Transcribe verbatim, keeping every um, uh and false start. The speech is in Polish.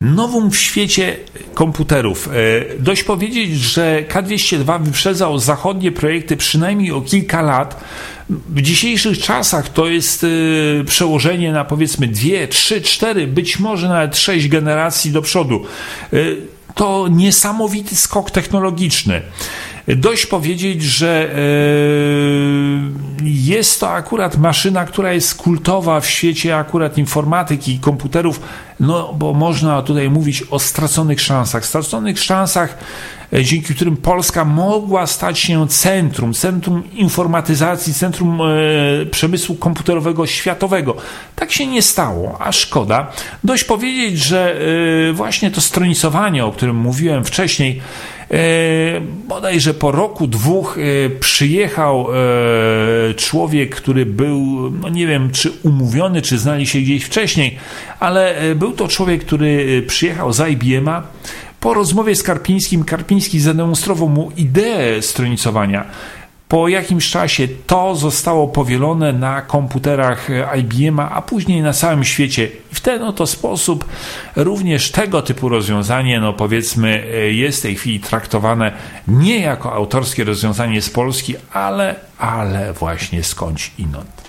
Nowum w świecie komputerów. Dość powiedzieć, że K dwieście dwa wyprzedzał zachodnie projekty przynajmniej o kilka lat. W dzisiejszych czasach to jest przełożenie na powiedzmy dwie, trzy, cztery, być może nawet sześć generacji do przodu. To niesamowity skok technologiczny. Dość powiedzieć, że jest to akurat maszyna, która jest kultowa w świecie akurat informatyki i komputerów, no bo można tutaj mówić o straconych szansach. Straconych szansach, dzięki którym Polska mogła stać się centrum, centrum informatyzacji, centrum przemysłu komputerowego światowego. Tak się nie stało, a szkoda. Dość powiedzieć, że właśnie to stronicowanie, o którym mówiłem wcześniej, bodajże po roku, dwóch przyjechał człowiek, który był, no nie wiem, czy umówiony, czy znali się gdzieś wcześniej, ale był to człowiek, który przyjechał z I B M a. Po rozmowie z Karpińskim, Karpiński zademonstrował mu ideę stronicowania. Po jakimś czasie to zostało powielone na komputerach I B M a, a później na całym świecie. I w ten oto sposób również tego typu rozwiązanie, no powiedzmy, jest w tej chwili traktowane nie jako autorskie rozwiązanie z Polski, ale, ale właśnie skądś inąd.